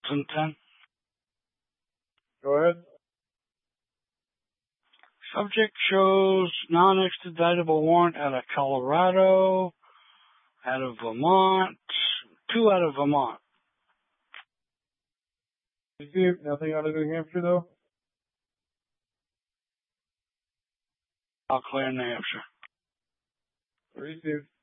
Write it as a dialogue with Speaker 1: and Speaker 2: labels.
Speaker 1: 10.
Speaker 2: Go ahead.
Speaker 1: Subject shows non-extraditable warrant out of Colorado, out of Vermont, 2 out of Vermont.
Speaker 2: Nothing out of New Hampshire, though?
Speaker 1: I'll clear New Hampshire.
Speaker 2: Received.